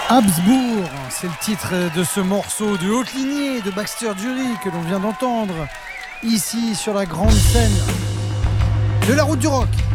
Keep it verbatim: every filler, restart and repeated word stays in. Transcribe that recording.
Habsbourg, c'est le titre de ce morceau de haute lignée de Baxter Dury que l'on vient d'entendre ici sur la grande scène de la Route du Rock.